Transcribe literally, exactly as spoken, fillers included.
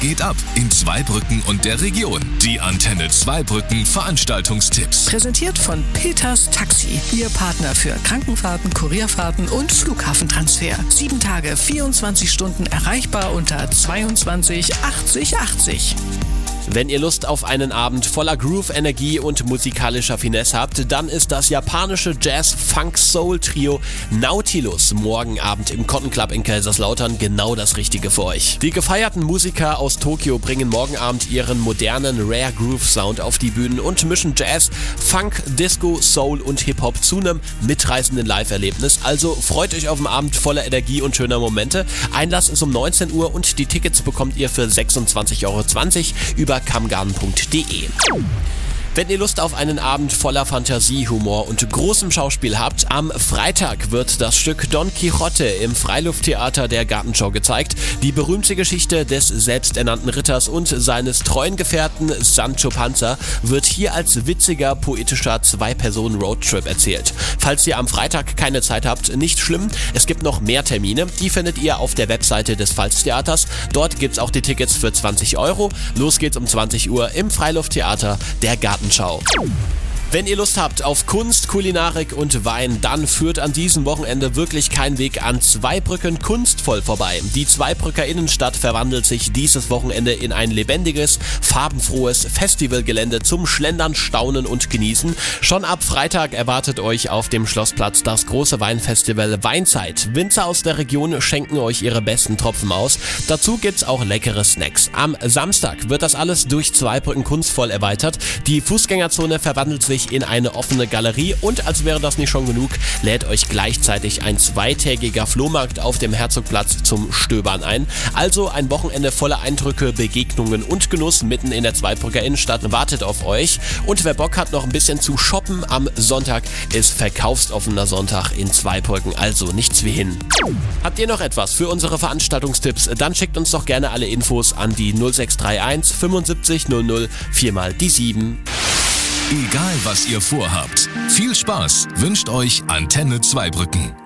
geht ab in Zweibrücken und der Region? Die Antenne Zweibrücken Veranstaltungstipps. Präsentiert von Peters Taxi, Ihr Partner für Krankenfahrten, Kurierfahrten und Flughafentransfer. Sieben Tage, vierundzwanzig Stunden erreichbar unter zweiundzwanzig achtzig achtzig. Wenn ihr Lust auf einen Abend voller Groove-Energie und musikalischer Finesse habt, dann ist das japanische Jazz-Funk-Soul-Trio Nautilus morgen Abend im Cotton Club in Kaiserslautern genau das Richtige für euch. Die gefeierten Musiker aus Tokio bringen morgen Abend ihren modernen Rare Groove-Sound auf die Bühnen und mischen Jazz, Funk, Disco, Soul und Hip-Hop zu einem mitreißenden Live-Erlebnis. Also freut euch auf einen Abend voller Energie und schöner Momente. Einlass ist um neunzehn Uhr und die Tickets bekommt ihr für sechsundzwanzig Euro zwanzig über kamgarden punkt de. Wenn ihr Lust auf einen Abend voller Fantasie, Humor und großem Schauspiel habt, am Freitag wird das Stück Don Quixote im Freilufttheater der Gartenschau gezeigt. Die berühmte Geschichte des selbsternannten Ritters und seines treuen Gefährten Sancho Panza wird hier als witziger, poetischer Zwei-Personen-Roadtrip erzählt. Falls ihr am Freitag keine Zeit habt, nicht schlimm, es gibt noch mehr Termine. Die findet ihr auf der Webseite des Pfalztheaters. Dort gibt's auch die Tickets für zwanzig Euro. Los geht's um zwanzig Uhr im Freilufttheater der Gartenschau. Wenn ihr Lust habt auf Kunst, Kulinarik und Wein, dann führt an diesem Wochenende wirklich kein Weg an Zweibrücken kunstvoll vorbei. Die Zweibrücker Innenstadt verwandelt sich dieses Wochenende in ein lebendiges, farbenfrohes Festivalgelände zum Schlendern, Staunen und Genießen. Schon ab Freitag erwartet euch auf dem Schlossplatz das große Weinfestival Weinzeit. Winzer aus der Region schenken euch ihre besten Tropfen aus. Dazu gibt's auch leckere Snacks. Am Samstag wird das alles durch Zweibrücken kunstvoll erweitert. Die Fußgängerzone verwandelt sich in eine offene Galerie und als wäre das nicht schon genug, lädt euch gleichzeitig ein zweitägiger Flohmarkt auf dem Herzogplatz zum Stöbern ein. Also ein Wochenende voller Eindrücke, Begegnungen und Genuss mitten in der Zweibrücker Innenstadt wartet auf euch. Und wer Bock hat, noch ein bisschen zu shoppen, am Sonntag ist verkaufsoffener Sonntag in Zweibrücken, also nichts wie hin. Habt ihr noch etwas für unsere Veranstaltungstipps? Dann schickt uns doch gerne alle Infos an die null sechs drei eins fünfundsiebzig null null vier mal die sieben. Egal was ihr vorhabt, viel Spaß wünscht euch Antenne Zweibrücken.